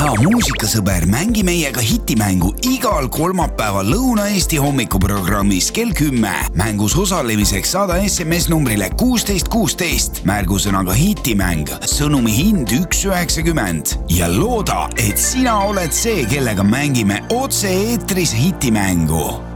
hea muusikasõber, mängi meiega hitimängu igal kolmapäeval Lõuna-Eesti hommikuprogrammis kell 10. Mängus osalemiseks saada SMS numbrile 1616, märgusõnaga hitimäng, sõnumi hind 1,90 ja looda, et sina oled see, kellega mängime otse eetris hitimängu.